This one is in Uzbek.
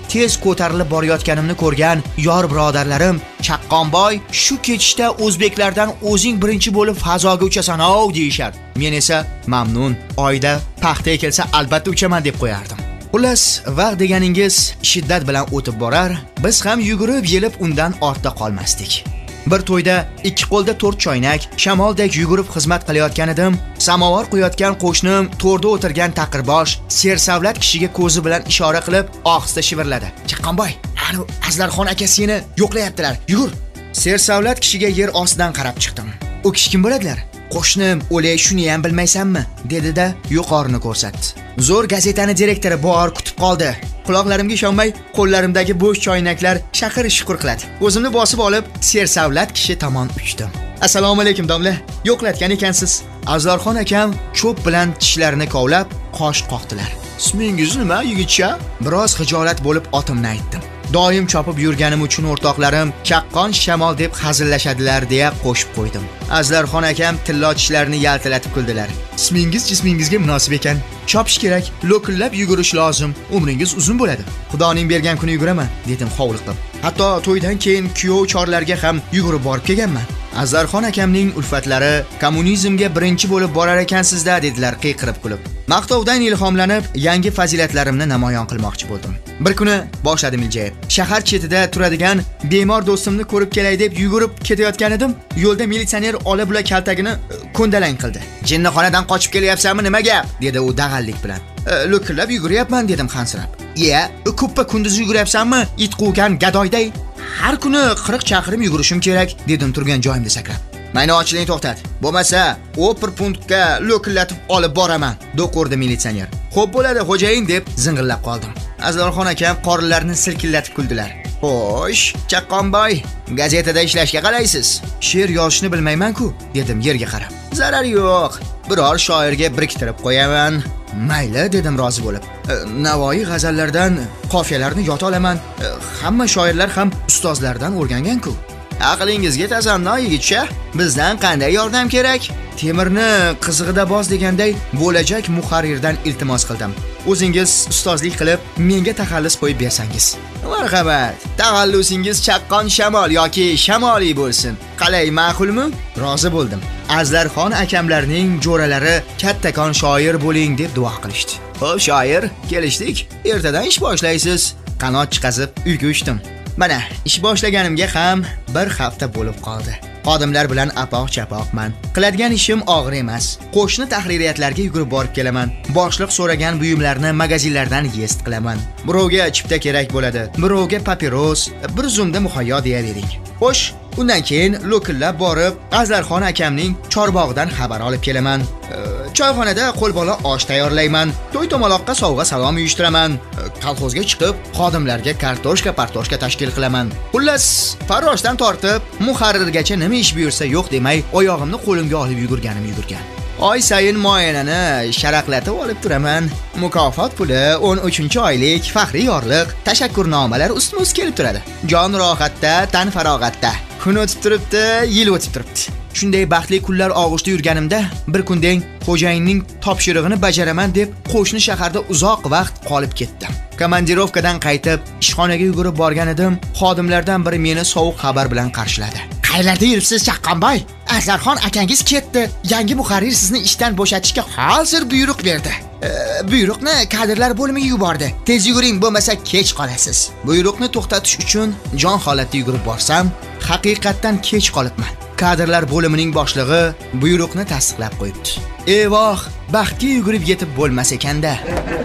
tez ko'tarilib borayotganimni ko'rgan yor birodarlarim, Chaqqonboy, shu ketishda o'zbeklardan o'zing birinchi bo'lib fazoga uchasan-ov deyishar. Men esa mamnun, oyda paxta kelsa albatta uchaman deb qo'yardim. Xullas, vaqt deganingiz shiddat bilan o'tib borar, biz ham yugurib yelib undan ortda qolmasdik. Bir to'yda 2 qo'lda 4 choynak, shamoldek yugurib xizmat qilayotgan edim. Samovar qo'yayotgan qo'shnim to'rda o'tirgan taqirbosh sersavlat kishiga ko'zi bilan ishora qilib ohista shivirladi. Chaqqonboy, ana Azlarxon aka seni yo'qlayaptilar. Yugur. Sersavlat kishiga yer ostidan qarab chiqdim. U kishi kim bo'ladilar? Qo'shnim, o'lay shuni ham bilmaysanmi? dedi-da yuqorini ko'rsatdi. Zo'r gazetani direktori bor kutib qoldi. Quloqlarimga ishonmay, qo'llarimdagi bo'sh choynaklar shaqir-shuqur qiladi. O'zimni bosib olib, sersavlat kishi tomon uchdim. Assalomu alaykum domla. Yo'qlatgan ekansiz. Azlarxon akam cho'p bilan tishlarini kovlab, qosh qoqdilar. Ismingiz nima, yigitcha? Biroz xijolat bo'lib otimni aytdim. Doim chopib yurganim uchun o'rtoqlarim chaqqon shamol deb hazillashadilar deya qo'shib qo'ydim. Azlarxon akam tillo tishlarini yaltilatib kuldilar. Ismingiz jismingizga munosib ekan. Chopish kerak, lo'killab yugurish lozim. Umringiz uzun bo'ladi. Xudoning bergan kuni yuguraman, dedim hovliqib. Hatto to'ydan keyin kuyov chorlarga ham yugurib borib kelganman. Azlarxon akamning ulfatlari kommunizmga birinchi bo'lib borar ekansizda dedilar qiyqirib kulib. Maqtovdan ilhomlanib, yangi fazilatlarimni namoyon qilmoqchi bo'ldim. Bir kuni boshladim iljayib. Shahar chetida turadigan bemor do'stimni ko'rib kelay deb yugurib ketayotgan edim. Yo'lda militsioner ola-bula kaltagini ko'ndalang qildi. Jinnixonadan qochib kelyapsanmi, nima gap? dedi u dag'allik bilan. Lo'killab yuguryapman dedim xansirab. Ko'ppa kunduz yuguryapsanmi? It quvgan gadoyday. Har kuni 40 chaqirim yugurishim kerak, dedim turgan joyimda sakrab. Mayni ochiling to'xtat. Bo'lmasa, opir punktga lo'killatib olib boraman, do'qurdi militsioner. Xo'p bo'ladi, xo'jayin deb zing'illab qoldim. Azlarxon akam qorinlarini silkillatib kuldilar. Xo'sh, Chaqqonboy, gazetada ishlashga qalaysiz? She'r yozishni bilmayman-ku, dedim yerga qarab. Zarar yo'q. Biror shoirga biriktirib qo'yaman. Mayli, dedim rozi bo'lib. Navoiy g'azallardan qofiyalarni yota olaman. Hamma shoirlar ham ustozlardan o'rgangan-ku. Aqlingizga tasanno yigitcha. Bizdan qanday yordam kerak? Temirni qizig'ida boz deganday bo'lajak muharrirdan iltimos qildim. O'zingiz ustozlik qilib, menga taxallus qo'yib bersangiz. Marhamat. Taxallusingiz chaqqon shamol yoki shamoliy bo'lsin. Qalay, ma'qulmi? Rozi bo'ldim. Azlarxon akamlarning jo'ralari kattakon shoir bo'ling deb duo qilishdi. Xo'p, shoir, kelishdik. Ertadan ish boshlaysiz. Qanot chiqazib uyga uchdim. Mana, ish boshlaganimga ham bir hafta bo'lib qoldi. Xodimlar bilan apoq-chapoqman. Qiladigan ishim og'ir emas. Qo'shni tahririyatlarga yugurib borib kelaman. Boshliq so'ragan buyumlarni magazinlardan yest qilaman. Birovga chipta kerak bo'ladi, birovga papiros, bir zumda muhayyo deyavering. Xo'sh, undan keyin lo'killab borib, Azlarxon akamning chorbog'idan xabar olib kelaman. Choyxonada qo'lbola osh tayyorlayman. To'y tomaloqqa sovg'a salom uyushtiraman. Kolxozga chiqib, xodimlarga kartoshka tashkil qilaman. Xullas, farroshdan tortib, muharrirgacha nima ish buyursa yo'q demay, oyog'imni qo'limga olib yugurgan. Oy sayin muoyanani sharaqlatib olib turaman. Mukofot puli 13-oylik faxriy yorliq, tashakkurnomalar ustma-ust kelib turadi. Jon rohatda, tan farog'atda. Kun o'tib turibdi, yil o'tib turibdi. Shunday baxtli kunlar og'ushda yurganimda bir kundeng xo'jayinning topshirig'ini bajaraman deb qo'shni shaharda uzoq vaqt qolib ketdim. Komandirovkadan qaytib ishxonaga yugurib borgan edim. Xodimlardan biri meni sovuq xabar bilan qarshiladi. Qayerlarda yuribsiz Chaqqonboy? Azlarxon akangiz ketdi. Yangi muharrir sizni ishdan bo'shatishga hozir buyruq berdi. Buyruqni kadrlar bo'limiga yubordi. Tez yuguring, bo'lmasa kech qolasiz. Buyruqni to'xtatish uchun jon holatda yugurib borsam, haqiqatdan kech qolibman. Kadrlar bo'limining boshlig'i buyruqni tasdiqlab qo'yibdi. Evoh, baxtga yugurib yetib bo'lmas ekanda.